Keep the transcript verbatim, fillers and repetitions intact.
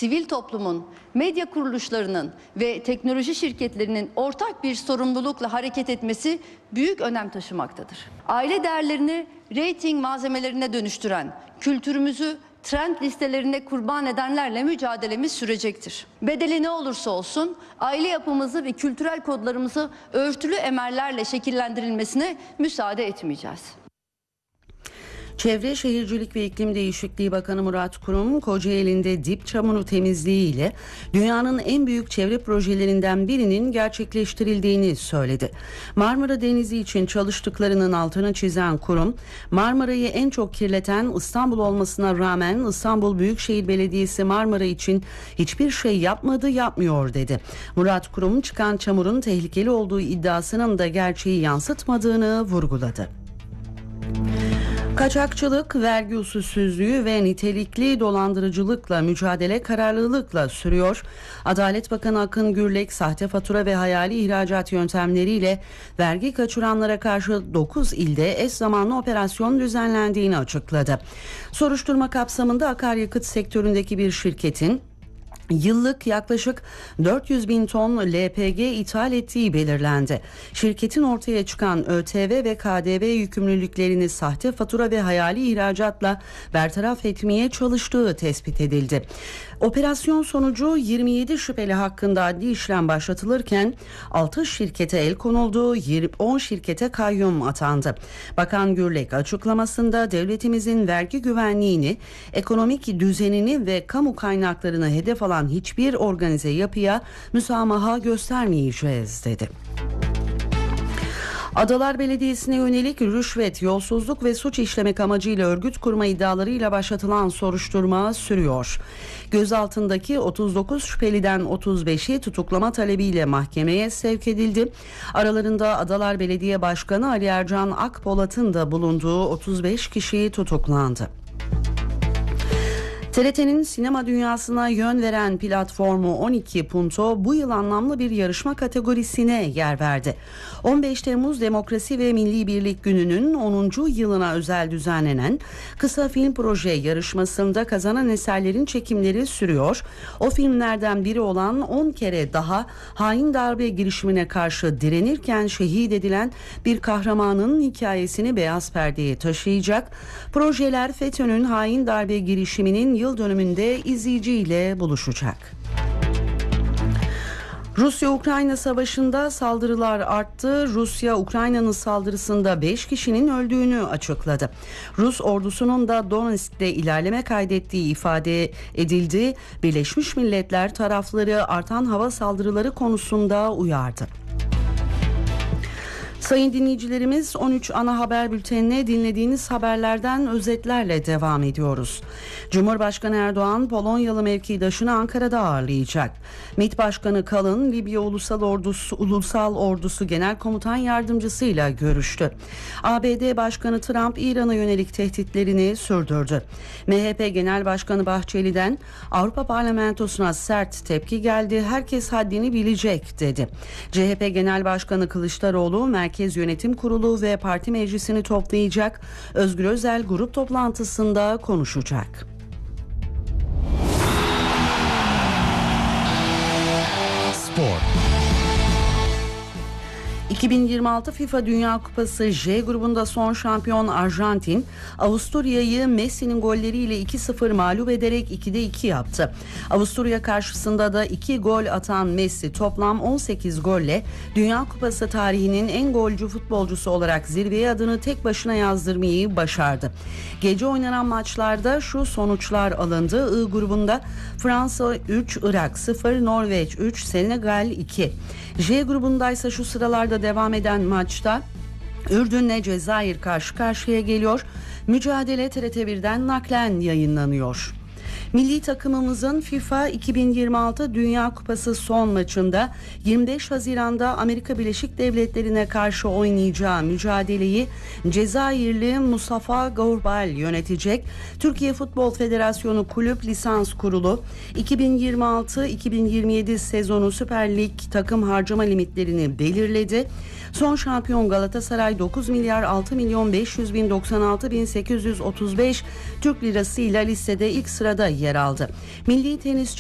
sivil toplumun, medya kuruluşlarının ve teknoloji şirketlerinin ortak bir sorumlulukla hareket etmesi büyük önem taşımaktadır. Aile değerlerini reyting malzemelerine dönüştüren, kültürümüzü trend listelerine kurban edenlerle mücadelemiz sürecektir. Bedeli ne olursa olsun aile yapımızı ve kültürel kodlarımızı örtülü emellerle şekillendirilmesine müsaade etmeyeceğiz. Çevre, Şehircilik ve İklim Değişikliği Bakanı Murat Kurum, Kocaeli'nde dip çamuru temizliği ile dünyanın en büyük çevre projelerinden birinin gerçekleştirildiğini söyledi. Marmara Denizi için çalıştıklarının altını çizen Kurum, Marmara'yı en çok kirleten İstanbul olmasına rağmen İstanbul Büyükşehir Belediyesi Marmara için hiçbir şey yapmadı, yapmıyor dedi. Murat Kurum, çıkan çamurun tehlikeli olduğu iddiasının da gerçeği yansıtmadığını vurguladı. Kaçakçılık, vergi usulsüzlüğü ve nitelikli dolandırıcılıkla mücadele kararlılıkla sürüyor. Adalet Bakanı Akın Gürlek, sahte fatura ve hayali ihracat yöntemleriyle vergi kaçıranlara karşı dokuz ilde eş zamanlı operasyon düzenlendiğini açıkladı. Soruşturma kapsamında akaryakıt sektöründeki bir şirketin yıllık yaklaşık dört yüz bin ton L P G ithal ettiği belirlendi. Şirketin ortaya çıkan ÖTV ve K D V yükümlülüklerini sahte fatura ve hayali ihracatla bertaraf etmeye çalıştığı tespit edildi. Operasyon sonucu yirmi yedi şüpheli hakkında adli işlem başlatılırken altı şirkete el konuldu, on şirkete kayyum atandı. Bakan Gürlek açıklamasında devletimizin vergi güvenliğini, ekonomik düzenini ve kamu kaynaklarını hedef alan hiçbir organize yapıya müsamaha göstermeyeceğiz dedi. Adalar Belediyesi'ne yönelik rüşvet, yolsuzluk ve suç işlemek amacıyla örgüt kurma iddialarıyla başlatılan soruşturma sürüyor. Gözaltındaki otuz dokuz şüpheliden otuz beşi tutuklama talebiyle mahkemeye sevk edildi. Aralarında Adalar Belediye Başkanı Ali Ercan Akpolat'ın da bulunduğu otuz beş kişi tutuklandı. T R T'nin sinema dünyasına yön veren platformu on iki Punto bu yıl anlamlı bir yarışma kategorisine yer verdi. on beş Temmuz Demokrasi ve Milli Birlik Günü'nün onuncu yılına özel düzenlenen kısa film proje yarışmasında kazanan eserlerin çekimleri sürüyor. O filmlerden biri olan on kere daha hain darbe girişimine karşı direnirken şehit edilen bir kahramanın hikayesini beyaz perdeye taşıyacak. Projeler FETÖ'nün hain darbe girişiminin yıl dönümünde izleyiciyle buluşacak. Rusya-Ukrayna savaşında saldırılar arttı. Rusya, Ukrayna'nın saldırısında beş kişinin öldüğünü açıkladı. Rus ordusunun da Donetsk'te ilerleme kaydettiği ifade edildi. Birleşmiş Milletler tarafları artan hava saldırıları konusunda uyardı. Sayın dinleyicilerimiz, on üç ana haber bültenine dinlediğiniz haberlerden özetlerle devam ediyoruz. Cumhurbaşkanı Erdoğan Polonyalı mevkidaşını Ankara'da ağırlayacak. MİT Başkanı Kalın, Libya Ulusal Ordusu, Ulusal Ordusu Genel Komutan Yardımcısıyla görüştü. A B D Başkanı Trump İran'a yönelik tehditlerini sürdürdü. M H P Genel Başkanı Bahçeli'den Avrupa Parlamentosu'na sert tepki geldi. Herkes haddini bilecek dedi. C H P Genel Başkanı Kılıçdaroğlu Merkez Yönetim Kurulu ve parti meclisini toplayacak. Özgür Özel grup toplantısında konuşacak. Spor. iki bin yirmi altı FIFA Dünya Kupası J grubunda son şampiyon Arjantin, Avusturya'yı Messi'nin golleriyle iki sıfır mağlup ederek ikide iki yaptı. Avusturya karşısında da iki gol atan Messi toplam on sekiz golle Dünya Kupası tarihinin en golcü futbolcusu olarak zirveye adını tek başına yazdırmayı başardı. Gece oynanan maçlarda şu sonuçlar alındı. I grubunda Fransa üç, Irak sıfır, Norveç üç, Senegal iki. J grubundaysa şu sıralarda devam eden maçta Ürdün'le Cezayir karşı karşıya geliyor. Mücadele T R T birden naklen yayınlanıyor. Milli takımımızın FIFA iki bin yirmi altı Dünya Kupası son maçında yirmi beş Haziran'da Amerika Birleşik Devletleri'ne karşı oynayacağı mücadeleyi Cezayirli Mustafa Gourbal yönetecek. Türkiye Futbol Federasyonu Kulüp Lisans Kurulu iki bin yirmi altı iki bin yirmi yedi sezonu Süper Lig takım harcama limitlerini belirledi. Son şampiyon Galatasaray dokuz milyar altı milyon beş yüz bin doksan altı bin sekiz yüz otuz beş Türk lirası ile listede ilk sırada yer aldı. Milli tenisçi